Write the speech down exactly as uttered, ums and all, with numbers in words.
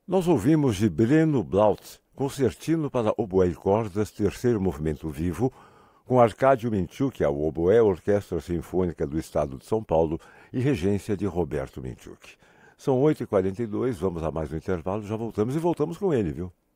Nós ouvimos de Breno Blaut, concertino para oboé e cordas, terceiro movimento vivo, com Arkady Minchuk ao oboé, Orquestra Sinfônica do Estado de São Paulo e regência de Roberto Minchuk. São oito e quarenta e dois, vamos a mais um intervalo, já voltamos e voltamos com ele, viu?